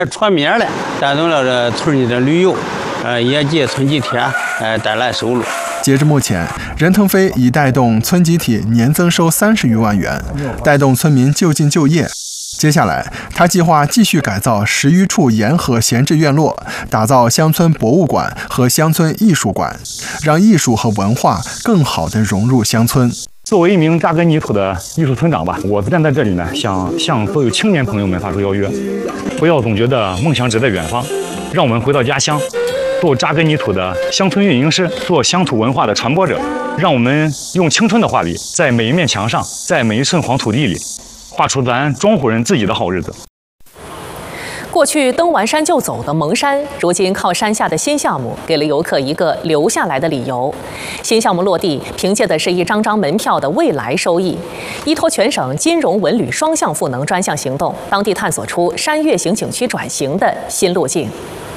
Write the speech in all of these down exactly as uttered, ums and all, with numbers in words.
出名了，带动了这村里的旅游，呃，也给村集体呃带来收入。 截至目前，任腾飞已带动村集体年增收三十余万元，带动村民就近就业。接下来，他计划继续改造十余处沿河闲置院落，打造乡村博物馆和乡村艺术馆，让艺术和文化更好地融入乡村。 作为一名扎根泥土的艺术村长吧，我站在这里呢，想向所有青年朋友们发出邀约：不要总觉得梦想只在远方，让我们回到家乡，做扎根泥土的乡村运营师，做乡土文化的传播者。让我们用青春的画笔，在每一面墙上，在每一寸黄土地里，画出咱庄户人自己的好日子。 过去登完山就走的蒙山，如今靠山下的新项目，给了游客一个留下来的理由。新项目落地，凭借的是一张张门票的未来收益。依托全省金融文旅双向赋能专项行动，当地探索出山岳型景区转型的新路径。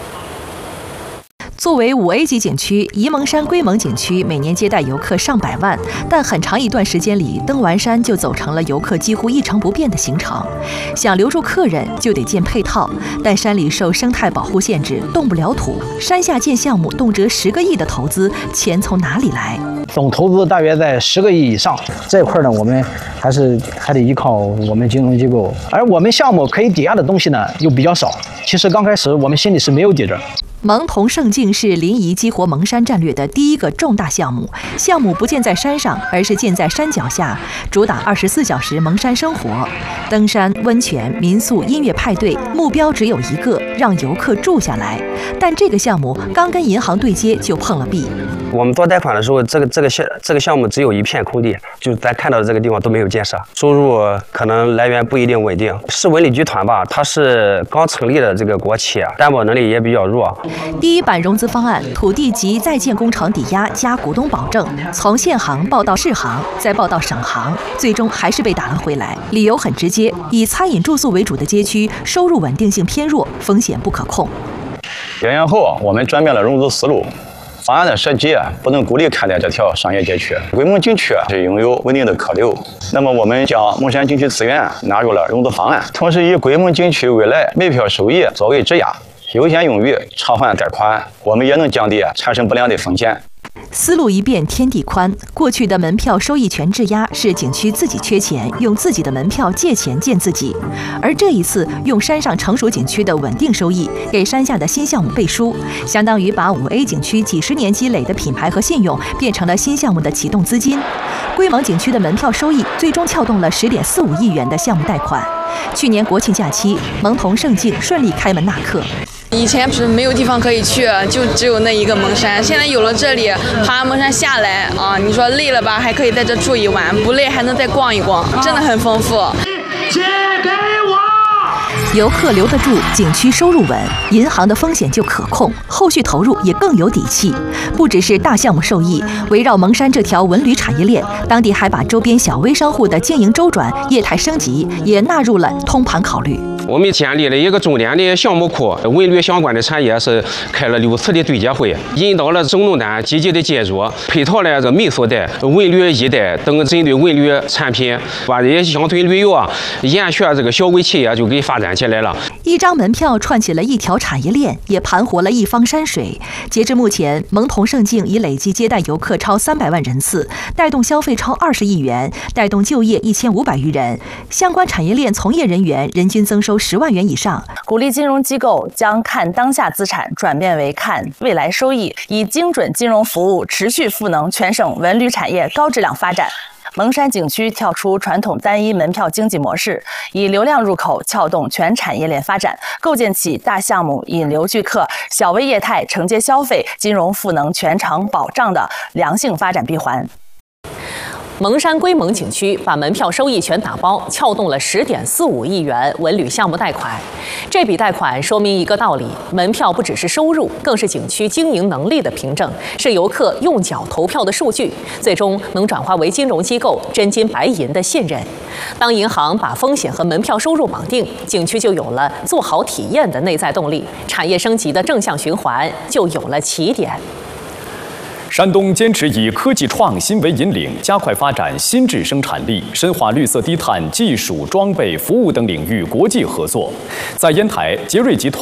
作为五 A 级景区，沂蒙山龟蒙景区每年接待游客上百万，但很长一段时间里，登完山就走成了游客几乎一成不变的行程。想留住客人，就得建配套，但山里受生态保护限制，动不了土。山下建项目动辄十个亿的投资，钱从哪里来？ 总投资大约在十个亿以上。这块呢，我们还是还得依靠我们金融机构，而我们项目可以抵押的东西呢又比较少。其实刚开始我们心里是没有底的。 蒙童胜境是临沂激活蒙山战略的第一个重大项目，项目不建在山上，而是建在山脚下，主打二十四小时蒙山生活，登山、温泉、民宿、音乐派对，目标只有一个，让游客住下来。但这个项目刚跟银行对接就碰了壁。 我们做贷款的时候，这个这个项这个项目只有一片空地，就咱看到的这个地方都没有建设，收入可能来源不一定稳定。市文旅集团吧，它是刚成立的这个国企，担保能力也比较弱。 第一版融资方案，土地及在建工程抵押加股东保证，从县行报到市行，再报到省行，最终还是被打了回来。理由很直接，以餐饮住宿为主的街区，收入稳定性偏弱，风险不可控。 研研后，我们转变了融资思路。方案的设计不能孤立看待这条商业街区，龟蒙景区是拥有稳定的客流。那么我们将蒙山景区资源纳入了融资方案，同时以龟蒙景区未来门票收益作为质押，优先用于偿还贷款，我们也能降低产生不良的风险。 思路一变天地宽，过去的门票收益权质押是景区自己缺钱，用自己的门票借钱建自己，而这一次用山上成熟景区的稳定收益给山下的新项目背书，相当于把五 A 景区几十年积累的品牌和信用变成了新项目的启动资金。龟蒙景区的门票收益最终撬动了十点四五亿元的项目贷款。去年国庆假期，蒙童胜境顺利开门纳客。 以前是没有地方可以去，就只有那一个蒙山。现在有了这里，爬完蒙山下来啊，你说累了吧，还可以在这住一晚；不累还能再逛一逛，真的很丰富。 借给我！游客留得住，景区收入稳，银行的风险就可控，后续投入也更有底气。不只是大项目受益，围绕蒙山这条文旅产业链，当地还把周边小微商户的经营周转、业态升级也纳入了通盘考虑。 我们建立了一个重点的项目库，文旅相关的产业是开了六次的对接会，引导了中农单积极的介入，配套了这民宿贷、文旅一贷等针对文旅产品，把这些乡村旅游啊沿线这个小微企业就给发展起来了。 一张门票串起了一条产业链，也盘活了一方山水。截至目前，蒙童胜境已累计接待游客超三百万人次，带动消费超二十亿元，带动就业一千五百余人，相关产业链从业人员人均增收十万元以上。 鼓励金融机构将看当下资产转变为看未来收益，以精准金融服务持续赋能全省文旅产业高质量发展。蒙山景区跳出传统单一门票经济模式，以流量入口撬动全产业链发展，构建起大项目引流聚客、小微业态承接消费、金融赋能全场保障的良性发展闭环。 蒙山龟蒙景区把门票收益全打包，撬动了十点四五亿元文旅项目贷款。这笔贷款说明一个道理：门票不只是收入，更是景区经营能力的凭证，是游客用脚投票的数据，最终能转化为金融机构真金白银的信任。当银行把风险和门票收入绑定，景区就有了做好体验的内在动力，产业升级的正向循环就有了起点。 山东坚持以科技创新为引领，加快发展新质生产力，深化绿色低碳技术、装备、服务等领域国际合作。在烟台，杰瑞集团